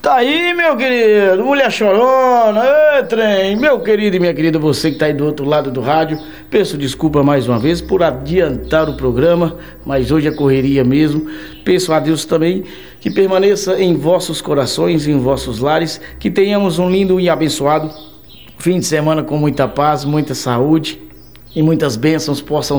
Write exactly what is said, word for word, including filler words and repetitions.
Tá aí, meu querido, mulher chorona, ê, trem, meu querido e minha querida, você que tá aí do outro lado do rádio, peço desculpa mais uma vez por adiantar o programa, mas hoje é correria mesmo. Peço a Deus também que permaneça em vossos corações, em vossos lares, que tenhamos um lindo e abençoado fim de semana com muita paz, muita saúde e muitas bênçãos possam